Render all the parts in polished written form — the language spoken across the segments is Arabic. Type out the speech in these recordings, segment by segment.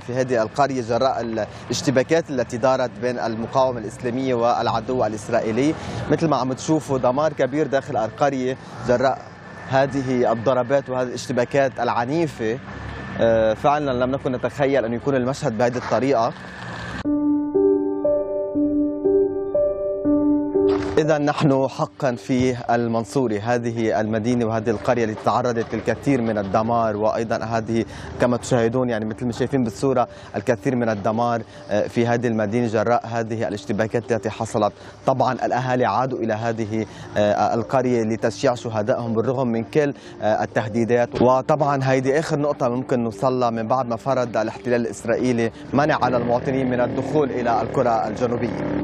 في هذه القرية جراء الاشتباكات التي دارت بين المقاومة الإسلامية والعدو الإسرائيلي. مثل ما عم تشوفوا دمار كبير داخل القرية جراء هذه الضربات وهذه الاشتباكات العنيفة. فعلا لم نكن نتخيل أن يكون المشهد بهذه الطريقة. إذا نحن حقا في المنصورة، هذه المدينة وهذه القرية التي تعرضت للكثير من الدمار، وأيضا هذه كما تشاهدون يعني مثل ما شايفين بالصورة الكثير من الدمار في هذه المدينة جراء هذه الاشتباكات التي حصلت. طبعا الأهالي عادوا إلى هذه القرية لتشييع شهدائهم بالرغم من كل التهديدات. وطبعا هيدي آخر نقطة ممكن نوصل لها من بعد ما فرض الاحتلال الإسرائيلي منع على المواطنين من الدخول إلى القرى الجنوبية.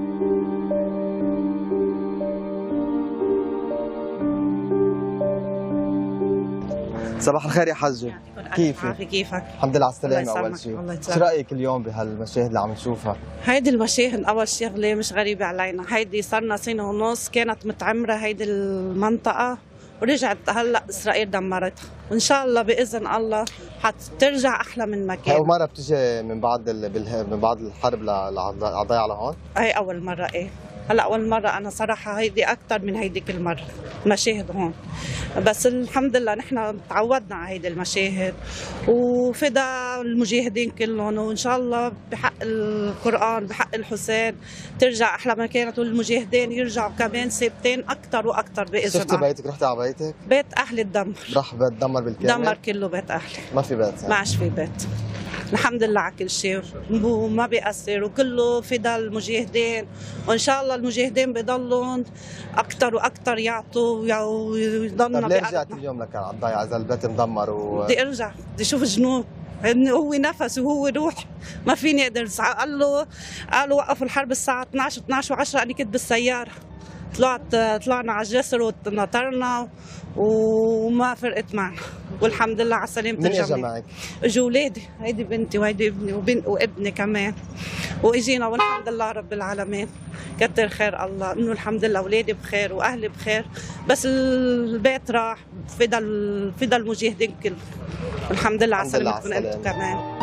صباح الخير يا حجة، كيفك؟ كيفك؟ الحمد لله على السلامة. أول شيء شو رأيك اليوم بهالمشاهد اللي عم نشوفها؟ هيدي المشاهد أول شغلة مش غريبة علينا، هيدي صرنا سنة ونص كانت متعمرة هيدي المنطقة ورجعت هلا إسرائيل دمرتها، وإن شاء الله بإذن الله حترجع أحلى من ما كان. أول مرة بتجي من بعد الحرب لعضايا على هون؟ هي أول مرة. إيه هلا أول مرة أنا صراحة هيدي أكثر من هيدي كل مرة مشاهد هون، بس الحمد لله نحن تعودنا على هيدي المشاهد وفدا المجاهدين كلهم، وإن شاء الله بحق القرآن بحق الحسين ترجع أحلى ما كانت، والمجاهدين يرجعوا كمان ثابتين أكثر وأكثر بإذن الله. شفتي بيتك؟ رحتي على بيتك؟ بيت أهلي تدمر. راح بيت دمر بالكامل؟ دمر كله بيت أهلي، ما في بيت يعني. ما عادش في بيت الحمد لله على كل شيء، وما بيأثر وكله فدا المجاهدين، وإن شاء الله المجاهدين بضلوا أكثر وأكثر يعطوا ويضلنا. طيب ليه رجعت اليوم لك على الضيعة إذا البيت مدمر بدي أرجع، بدي أشوف جنوب، هو نفس وهو روح، ما فيني أقدر. قالوا وقفوا الحرب الساعة 12 و10، أنا كنت بالسيارة طلعنا على الجسر ونطرنا وما فرقت معنا، والحمد لله على سلامة الجميع. مين اجى معك؟ اجوا اولادي، هيدي بنتي وهيدي ابني وابني كمان، واجينا والحمد لله رب العالمين. كتر خير الله انه الحمد لله اولادي بخير واهلي بخير، بس البيت راح فدا المجاهدين كلهم، والحمد لله على سلامتكم انتم كمان.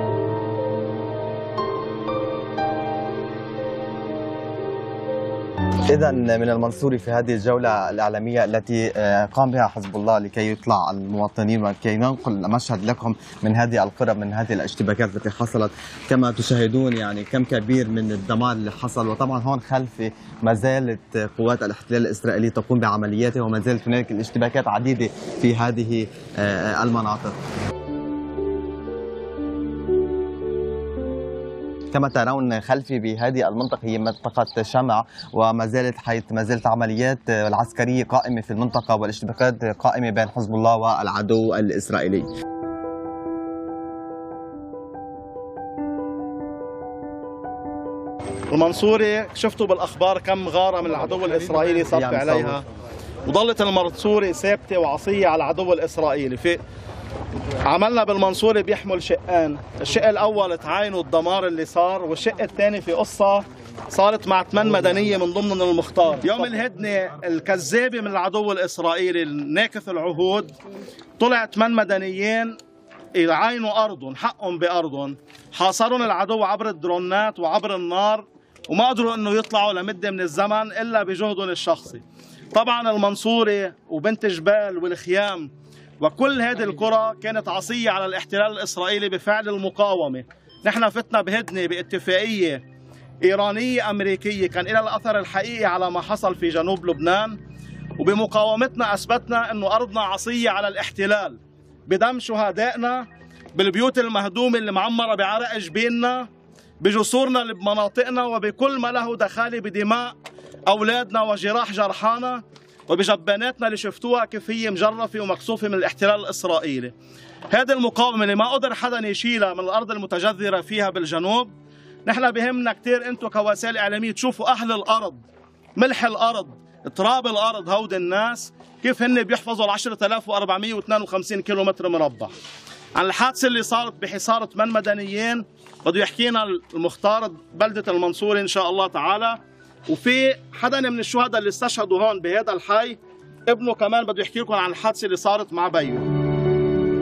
إذا من المنصوري في هذه الجولة الإعلامية التي قام بها حزب الله لكي يطلع المواطنين ولكي ننقل مشهد لكم من هذه القرى من هذه الاشتباكات التي حصلت. كما تشاهدون يعني كم كبير من الدمار اللي حصل، وطبعا هون خلفي ما زالت قوات الاحتلال الإسرائيلي تقوم بعملياتها وما زالت هناك الاشتباكات عديدة في هذه المناطق. كما ترون خلفي بهذه المنطقة هي منطقة شمع، وما زالت عمليات العسكرية قائمة في المنطقة والاشتباكات قائمة بين حزب الله والعدو الإسرائيلي. المنصورة شفتوا بالأخبار كم غارة من العدو الإسرائيلي صف عليها، وظلت المنصورة ثابتة وعصية على العدو الإسرائيلي. في عملنا بالمنصورة بيحمل شقين، الشق الأول تعاينوا الدمار اللي صار، والشق الثاني في قصة صارت مع 8 مدنية من ضمن المختار. يوم الهدنة الكذابة من العدو الإسرائيلي الناكث العهود طلع 8 مدنيين يعاينوا أرضهم، حقهم بأرضهم، حاصرون العدو عبر الدرونات وعبر النار، وما قدروا أنه يطلعوا لمدة من الزمن إلا بجهدهم الشخصي. طبعا المنصورة وبنت جبال والخيام وكل هذه القرى كانت عصية على الاحتلال الإسرائيلي بفعل المقاومة. نحن فتنا بهدنة باتفاقية إيرانية أمريكية كان لها الأثر الحقيقي على ما حصل في جنوب لبنان، وبمقاومتنا أثبتنا أنه أرضنا عصية على الاحتلال بدم شهدائنا، بالبيوت المهدومة اللي معمرة بعرق جبيننا، بجسورنا اللي بمناطقنا، وبكل ما له دخالة بدماء أولادنا وجراح جرحانا، وبجباناتنا اللي شفتوها كيف هي مجرفة ومكسوفة من الاحتلال الإسرائيلي. هذه المقاومة اللي ما قدر حدا يشيلها من الأرض المتجذرة فيها بالجنوب. نحن بهمنا كتير أنتم كوسائل إعلامية تشوفوا أهل الأرض، ملح الأرض، تراب الأرض، هود الناس كيف هن بيحفظوا 10452 كيلومتر مربع. عن الحادثة اللي صارت بحصار 8 مدنيين بده يحكينا المختار بلدة المنصورة إن شاء الله تعالى، وفي حدا من الشهداء اللي استشهدوا هون بهذا الحي ابنه كمان بده يحكي لكم عن الحادثة اللي صارت مع بيو.